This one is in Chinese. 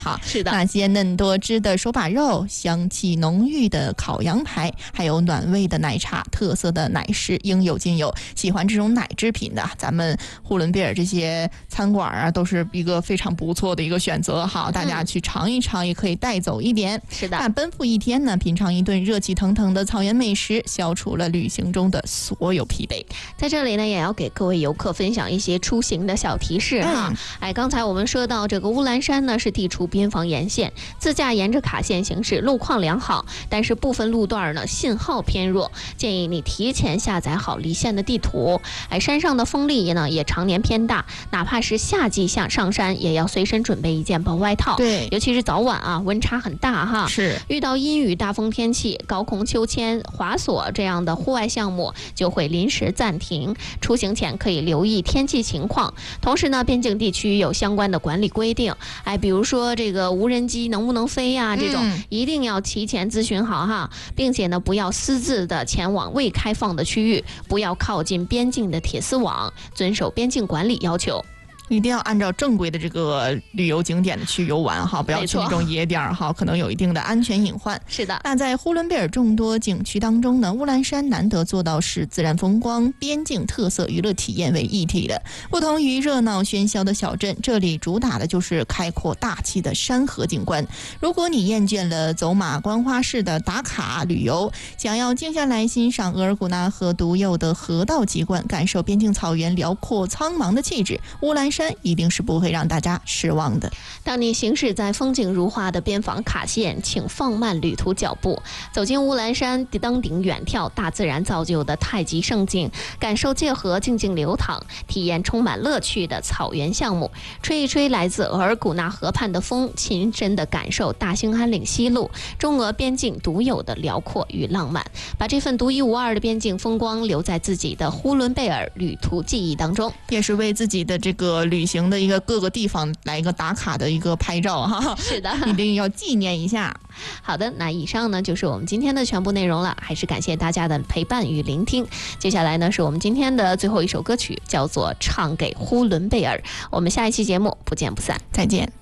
好， 是的， 那些嫩多汁的手把肉，香气浓郁的烤羊排，还有暖胃的奶茶，特色的奶食应有尽有。喜欢这种奶制品的，咱们呼伦贝尔这些餐馆啊，都是一个非常不错的一个选择。好，大家去尝一尝，也可以带走一点。 是的， 那奔赴一天呢，品尝一顿热气腾腾的草原美食，消除了旅行中的所有疲惫。 在这里呢，也要给各位游客分享一些出行的小提示哈。刚才我们说到这个乌兰山呢，是地处边防沿线，自驾沿着卡线行驶，路况良好，但是部分路段呢信号偏弱，建议你提前下载好离线的地图。山上的风力呢也常年偏大，哪怕是夏季上山，也要随身准备一件薄外套。 对， 尤其是早晚啊，温差很大哈。 是， 遇到阴雨大风天气，高空秋千、滑索这样的户外项目就会临时暂停。出行前可以留意天气情况，同时呢，边境地区有相关的管理规定，比如说这个无人机能不能飞呀，这种一定要提前咨询好哈，并且呢，不要私自的前往未开放的区域，不要靠近边境的铁丝网，遵守边境管理要求。 一定要按照正规的这个旅游景点去游玩哈，不要去那种野点哈，可能有一定的安全隐患。 是的。 那在呼伦贝尔众多景区当中呢，乌兰山难得做到是自然风光、边境特色娱乐体验为一体的。不同于热闹喧嚣的小镇，这里主打的就是开阔大气的山河景观。如果你厌倦了走马观花式的打卡旅游，想要静下来欣赏额尔古纳河独有的河道景观，感受边境草原辽阔苍茫的气质，乌兰山一定是不会让大家失望的。 当你行驶在风景如画的边防卡线，请放慢旅途脚步，走进乌兰山，登顶远眺大自然造就的太极胜境，感受界河静静流淌，体验充满乐趣的草原项目，吹一吹来自额尔古纳河畔的风，亲身的感受大兴安岭西路中俄边境独有的辽阔与浪漫，把这份独一无二的边境风光留在自己的呼伦贝尔旅途记忆当中， 也是为自己的这个旅行的一个各个地方来一个打卡的一个拍照哈。 是的， 一定要纪念一下。 好的，那以上呢就是我们今天的全部内容了，还是感谢大家的陪伴与聆听。接下来呢是我们今天的最后一首歌曲，叫做《唱给呼伦贝尔》。我们下一期节目不见不散， 再见。